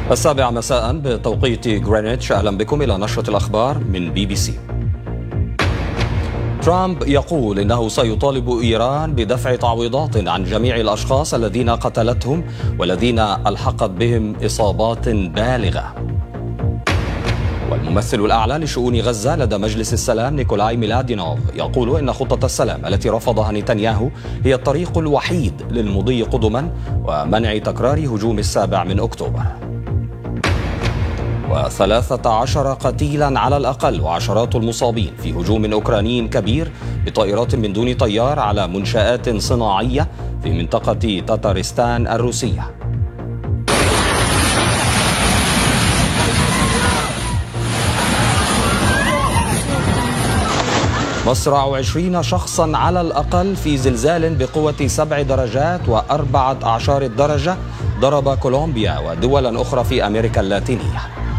السابعة مساء بتوقيت غرينتش. أهلا بكم إلى نشرة الأخبار من بي بي سي. ترامب يقول إنه سيطالب إيران بدفع تعويضات عن جميع الأشخاص الذين قتلتهم والذين ألحقت بهم إصابات بالغة. والممثل الأعلى لشؤون غزة لدى مجلس السلام نيكولاي ميلادينوف يقول إن خطة السلام التي رفضها نتنياهو هي الطريق الوحيد للمضي قدما ومنع تكرار هجوم 7 أكتوبر. و13 قتيلا على الأقل وعشرات المصابين في هجوم أوكراني كبير بطائرات من دون طيار على منشآت صناعية في منطقة تاتارستان الروسية. مصرع 20 شخصا على الأقل في زلزال بقوة 7 درجات و14 درجة ضرب كولومبيا ودولا أخرى في أمريكا اللاتينية.